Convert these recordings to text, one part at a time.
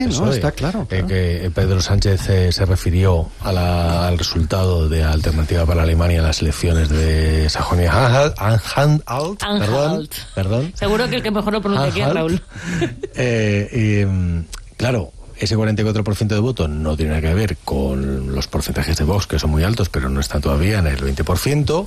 No, está claro. Que Pedro Sánchez se refirió al resultado de Alternativa para Alemania en las elecciones de Sajonia-Anhalt. Perdón. Seguro que el que mejor lo pronuncia aquí es Raúl. Claro, ese 44% de voto no tiene nada que ver con los porcentajes de Vox, que son muy altos, pero no están todavía en el 20%.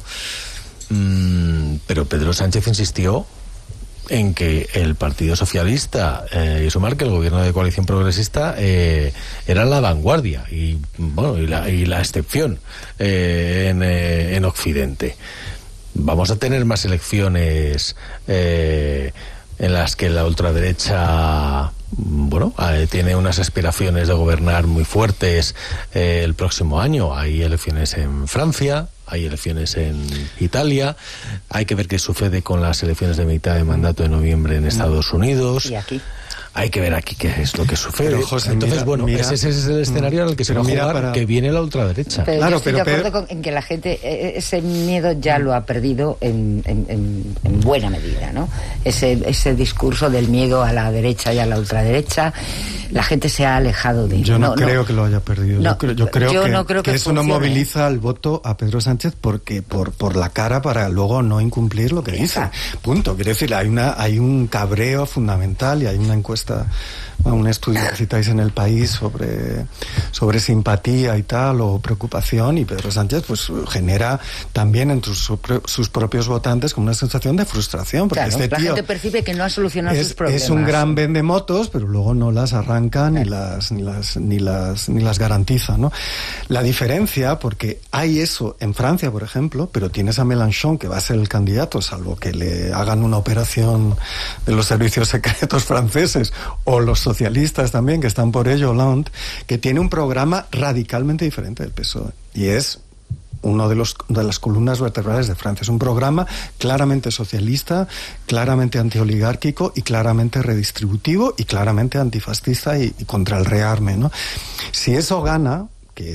Pero Pedro Sánchez insistió en que el Partido Socialista y sumar que el gobierno de coalición progresista era la vanguardia y la excepción en Occidente. Vamos a tener más elecciones en las que la ultraderecha tiene unas aspiraciones de gobernar muy fuertes el próximo año. Hay elecciones en Francia, hay elecciones en Italia, hay que ver qué sucede con las elecciones de mitad de mandato de noviembre en Estados Unidos. Y aquí. Hay que ver aquí qué es lo que sucede. Pero, José, entonces, ese es el escenario en el que se va a jugar, que viene la ultraderecha. Pero yo estoy de acuerdo en que la gente ese miedo ya lo ha perdido en buena medida, ¿no? Ese discurso del miedo a la derecha y a la ultraderecha, la gente se ha alejado de ello. Yo no creo que lo haya perdido. Yo creo que eso no moviliza el voto a Pedro Sánchez porque por la cara para luego no incumplir lo que dice. Punto. Quiero decir, hay un cabreo fundamental y hay una encuesta, un estudio que citáis en El País sobre simpatía y tal, o preocupación, y Pedro Sánchez pues genera también entre sus propios votantes como una sensación de frustración, porque claro, la gente percibe que no ha solucionado sus problemas. Es un gran vendemotos, pero luego no las arranca ni las garantiza, ¿no? La diferencia, porque hay eso en Francia, por ejemplo, pero tienes a Mélenchon, que va a ser el candidato, salvo que le hagan una operación de los servicios secretos franceses, o los socialistas también, que están por ello, Hollande, que tiene un programa radicalmente diferente del PSOE, y es uno de las columnas vertebrales de Francia. Es un programa claramente socialista, claramente antioligárquico y claramente redistributivo y claramente antifascista y contra el rearme, ¿no? Si eso gana,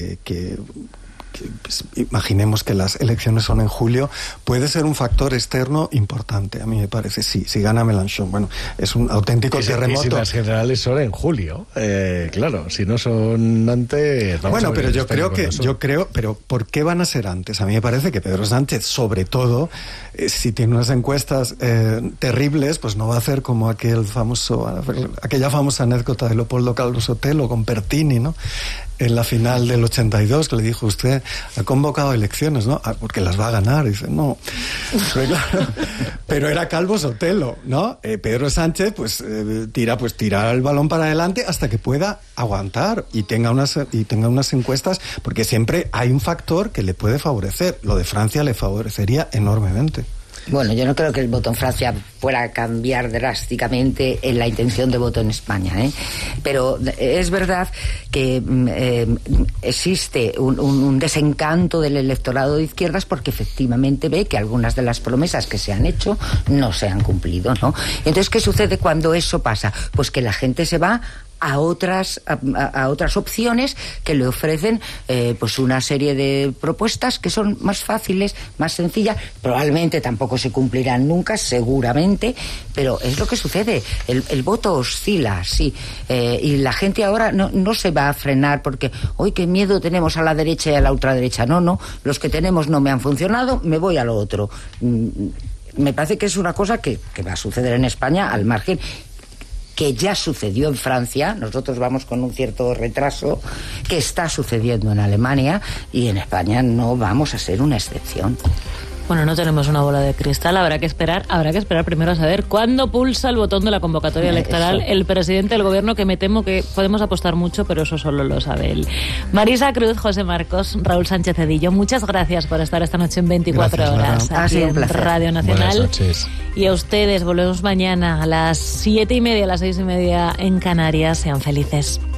pues, imaginemos que las elecciones son en julio, puede ser un factor externo importante, a mí me parece. Sí, si gana Mélenchon, bueno, es un auténtico terremoto. Y si las generales son en julio, claro, si no son antes... Bueno, pero yo creo, pero ¿por qué van a ser antes? A mí me parece que Pedro Sánchez, sobre todo, si tiene unas encuestas terribles, pues no va a hacer como aquella famosa anécdota de Leopoldo Calvo Sotelo con Pertini, ¿no? En la final del 82, que le dijo: usted ha convocado elecciones, ¿no? Porque las va a ganar. Y dice, no. Pero era Calvo Sotelo, ¿no? Pedro Sánchez, pues tira el balón para adelante hasta que pueda aguantar y tenga unas encuestas, porque siempre hay un factor que le puede favorecer. Lo de Francia le favorecería enormemente. Bueno, yo no creo que el voto en Francia fuera a cambiar drásticamente en la intención de voto en España, pero es verdad que existe un desencanto del electorado de izquierdas porque efectivamente ve que algunas de las promesas que se han hecho no se han cumplido, ¿no? Entonces, ¿qué sucede cuando eso pasa? Pues que la gente se va a otras opciones que le ofrecen pues una serie de propuestas que son más fáciles, más sencillas, probablemente tampoco se cumplirán nunca, seguramente, pero es lo que sucede. El voto oscila, sí, y la gente ahora no se va a frenar porque hoy qué miedo tenemos a la derecha y a la ultraderecha. No, los que tenemos no me han funcionado, me voy a lo otro. Me parece que es una cosa que va a suceder en España al margen, que ya sucedió en Francia, nosotros vamos con un cierto retraso, que está sucediendo en Alemania, y en España no vamos a ser una excepción. Bueno, no tenemos una bola de cristal, habrá que esperar primero a saber cuándo pulsa el botón de la convocatoria electoral el presidente del gobierno, que me temo que podemos apostar mucho, pero eso solo lo sabe él. Marisa Cruz, José Marcos, Raúl Sánchez Cedillo, muchas gracias por estar esta noche en 24 horas aquí en Radio Nacional. Buenas noches. Y a ustedes, volvemos mañana a las 7:30, a las 6:30 en Canarias. Sean felices.